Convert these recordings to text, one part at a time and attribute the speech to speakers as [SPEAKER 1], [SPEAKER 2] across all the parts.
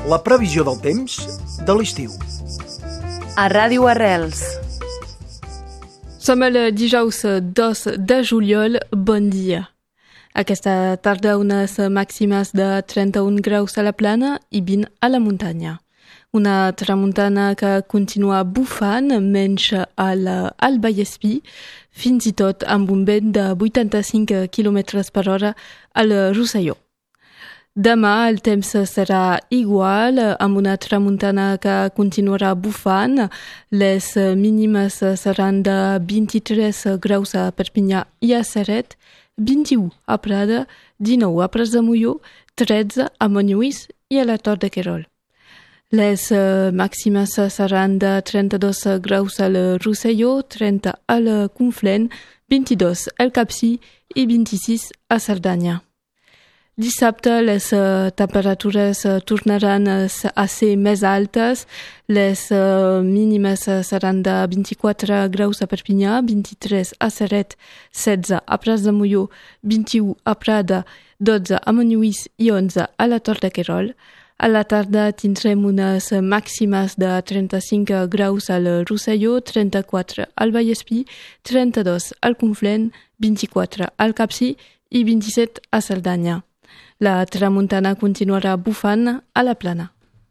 [SPEAKER 1] la previsió del temps de l'estiu.
[SPEAKER 2] A Ràdio Arrels.
[SPEAKER 3] Som el dijous 2 de juliol. Bon dia. Aquesta tarda unes màximes de 31 graus a la plana i 20 a la muntanya. Una tramuntana que continua bufant menys al Vallespí, fins i tot amb un vent de 85 km per hora al Rosselló. Demà el temps serà igual, amb una tramuntana que continuarà bufant. Les mínimes seran de 23 graus a Perpinyà i a Ceret, 21 a Prada, 19 a Prats de Molló, 13 a Montjuïc i a la Tor de Querol. Les màximes seran de 32 graus al Rosselló, 30 al Conflent, 22 al Capcir i 26 a Cerdanya. Dissabte les temperatures tornaran a ser més altes. Les mínimes seran de 24 graus a Perpinyà, 23 a Ceret, 16 a Prats de Molló, 21 a Prada, 12 a Montjuïc i 11 a la Tor de Querol. A la tarda tindrem unes màximes de 35 graus al Rosselló, 34 al Vallespí, 32 al Conflent, 24 al Capcir i 27 a Cerdanya. La tramuntana continuarà bufant a la plana.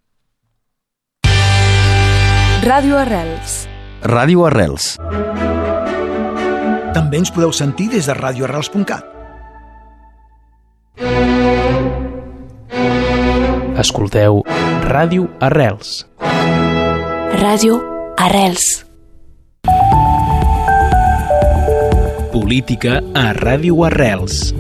[SPEAKER 2] Ràdio Arrels.
[SPEAKER 4] Ràdio Arrels.
[SPEAKER 1] També ens podeu sentir des de radioarrels.cat.
[SPEAKER 5] Escolteu Ràdio Arrels.
[SPEAKER 2] Ràdio Arrels.
[SPEAKER 5] Política a Ràdio Arrels.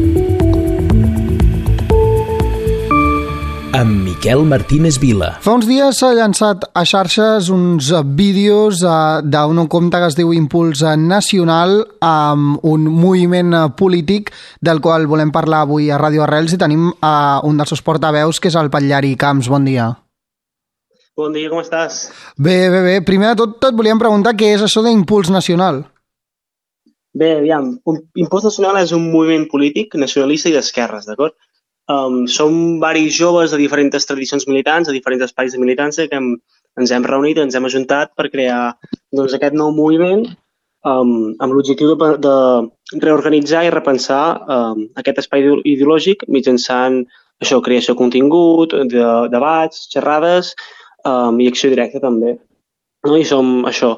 [SPEAKER 5] Amb Miquel Martínez Vila.
[SPEAKER 6] Fa uns dies s'ha llançat a xarxes uns vídeos d'un compte que es diu Impuls Nacional, amb un moviment polític del qual volem parlar avui a Ràdio Arrels, i tenim un dels seus portaveus, que és el Patllari Camps. Bon dia.
[SPEAKER 7] Bon dia, com estàs?
[SPEAKER 6] Bé. Primer de tot et volíem preguntar què és això d'Impuls Nacional.
[SPEAKER 7] Bé, aviam, Impuls Nacional és un moviment polític nacionalista i d'esquerres, d'acord? Som varis joves de diferents tradicions militants, de diferents espais de militància, que ens hem reunit, ens hem ajuntat per crear aquest nou moviment amb l'objectiu de reorganitzar i repensar aquest espai ideològic mitjançant això, creació de contingut, de debats, xerrades i acció directa també. I som això,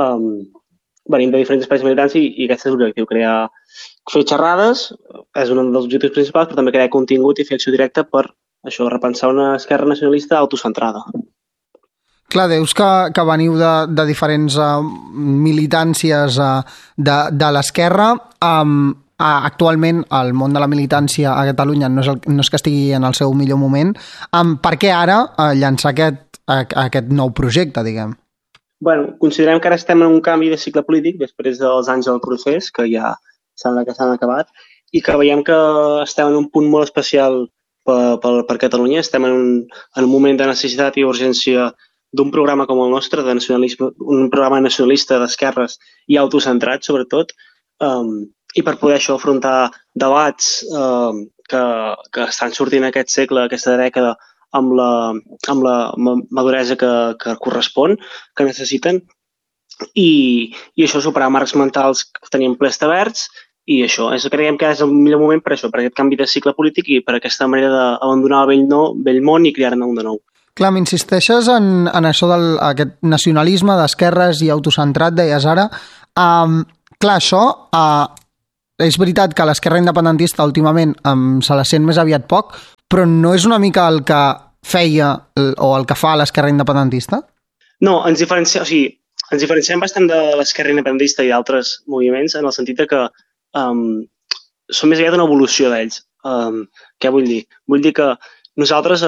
[SPEAKER 7] venim de diferents espais militants i aquest és l'objectiu, fer xerrades és un dels objectius principals, però també crear contingut i fer acció directa per això, repensar una esquerra nacionalista autocentrada.
[SPEAKER 6] Clar, deus que veniu de diferents militàncies de l'esquerra. Actualment el món de la militància a Catalunya no és que estigui en el seu millor moment. Per què ara llançar aquest nou projecte, diguem?
[SPEAKER 7] Bueno, considerem que ara estem en un canvi de cicle polític després dels anys del procés, que ja s'han acabat, i que veiem que estem en un punt molt especial per Catalunya. Estem en un moment de necessitat i urgència d'un programa com el nostre, de nacionalisme, un programa nacionalista d'esquerres i autocentrat, sobretot, i per poder això afrontar debats que estan sortint aquest segle, aquesta dècada, amb la maduresa que correspon, que necessiten, i això, superar marcs mentals que teníem ple establerts, i això, creiem que és el millor moment per això, per aquest canvi de cicle polític i per aquesta manera d'abandonar el vell món i crear-ne un de nou.
[SPEAKER 6] Clar, m'insisteixes en això d'aquest nacionalisme d'esquerres i autocentrat, deies ara. Clar, això és veritat que l'esquerra independentista últimament se la sent més aviat poc, però no és una mica el que feia o el que fa l'esquerra independentista?
[SPEAKER 7] No, ens diferenciem bastant de l'esquerra independentista i d'altres moviments en el sentit que som més aviat una evolució d'ells. Què vull dir? Vull dir que nosaltres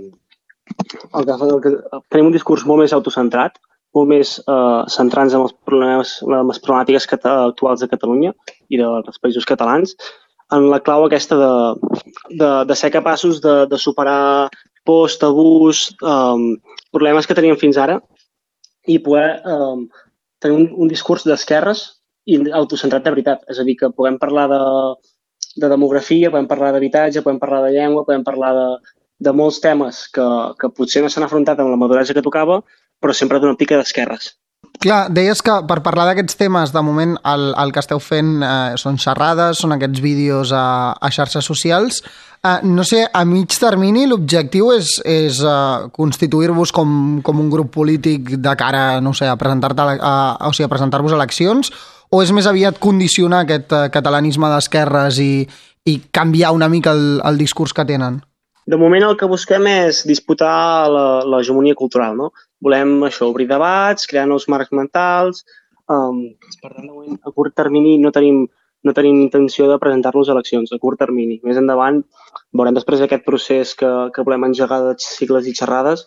[SPEAKER 7] tenim un discurs molt més autocentrat, molt més centrant-nos en les problemàtiques actuals de Catalunya i dels països catalans, en la clau aquesta de ser capaços de superar pors, tabús, problemes que teníem fins ara i poder tenir un discurs d'esquerres i autocentrat de veritat. És a dir, que podem parlar de demografia, podem parlar d'habitatge, podem parlar de llengua, podem parlar de molts temes que potser no s'han afrontat amb la maduresa que tocava, però sempre d'una òptica d'esquerres.
[SPEAKER 6] Clar, deies que per parlar d'aquests temes, de moment el que esteu fent són xerrades, són aquests vídeos a xarxes socials. No sé, a mig termini l'objectiu és constituir-vos com un grup polític de cara, no sé, a presentar-vos a eleccions, o és més aviat condicionar aquest catalanisme d'esquerres i canviar una mica el discurs que tenen?
[SPEAKER 7] De moment el que busquem és disputar l'hegemonia cultural, no? Volem això, obrir debats, crear nous marcs mentals. Per tant, de moment, a curt termini no tenim intenció de presentar-nos a eleccions, a curt termini. Més endavant veurem després aquest procés que volem engegar de cicles i xerrades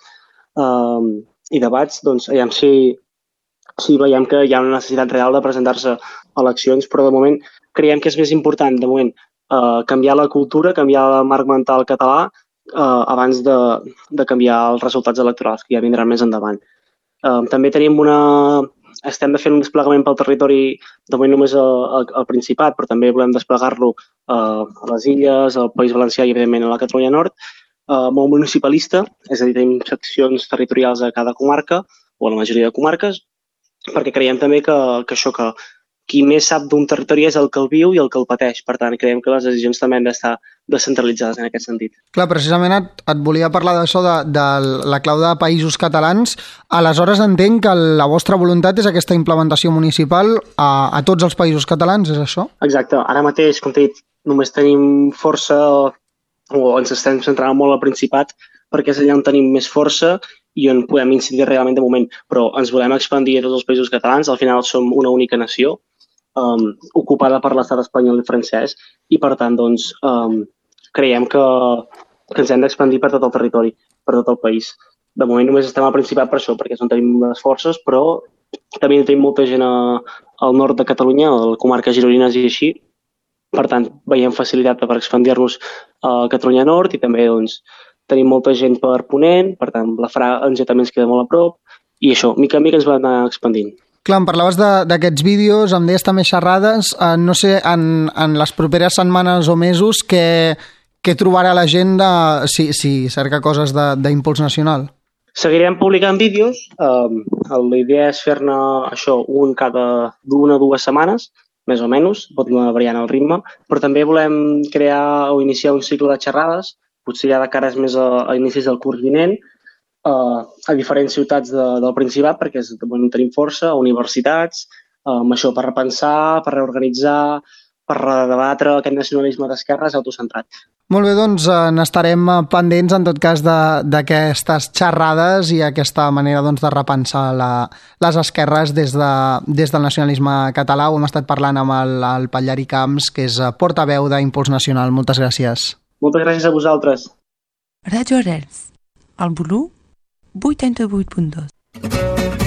[SPEAKER 7] i debats, doncs aviam si veiem que hi ha una necessitat real de presentar-se a eleccions, però de moment creiem que és més important, de moment, canviar la cultura, canviar el marc mental català abans de canviar els resultats electorals, que ja vindran més endavant. També estem fent un desplegament pel territori, de moment només al Principat, però també volem desplegar-lo a les Illes, al País Valencià i, evidentment, a la Catalunya Nord, molt municipalista, és a dir, tenim seccions territorials a cada comarca, o a la majoria de comarques, perquè creiem també que qui més sap d'un territori és el que el viu i el que el pateix. Per tant, creiem que les decisions també han d'estar descentralitzades en aquest sentit.
[SPEAKER 6] Clar, precisament et volia parlar d'això, de la clau de països catalans. Aleshores entenc que la vostra voluntat és aquesta implementació municipal a tots els països catalans, és això?
[SPEAKER 7] Exacte. Ara mateix, com t'he dit, només tenim força, o ens estem centrant molt al Principat, perquè és allà on tenim més força i on podem incidir realment de moment. Però ens volem expandir a tots els països catalans. Al final som una única nació, ocupada per l'estat espanyol i francès, i per tant doncs, creiem que ens hem d'expandir per tot el territori, per tot el país. De moment només estem al Principat per això, perquè és on tenim les forces, però també tenim molta gent al nord de Catalunya, a les comarques gironines i així. Per tant, veiem facilitat per expandir-nos a Catalunya Nord i també doncs, tenim molta gent per Ponent, per tant, la Franja també ens queda molt a prop, i això, mica en mica ens va anar expandint.
[SPEAKER 6] Clar, em parlaves d'aquests vídeos, em deies també xerrades. No sé, en les properes setmanes o mesos, què trobarà la gent si cerca coses d'impuls nacional?
[SPEAKER 7] Seguirem publicant vídeos. La idea és fer-ne això cada una o dues setmanes, més o menys, pot anar variant el ritme, però també volem crear o iniciar un cicle de xerrades, potser ja de cares més a inicis del curs vinent, a diferents ciutats del Principat, perquè tenim força, a universitats, això per repensar, per reorganitzar, per redebatre aquest nacionalisme d'esquerres autocentrat.
[SPEAKER 6] Molt bé, doncs n'estarem pendents en tot cas d'aquestes xerrades i aquesta manera doncs, de repensar les esquerres des del nacionalisme català. Ho hem estat parlant amb el Patllari Camps, que és portaveu d'Impuls Nacional. Moltes gràcies.
[SPEAKER 7] Moltes gràcies a vosaltres.
[SPEAKER 4] Ràdio Arrels, al volum 88.2.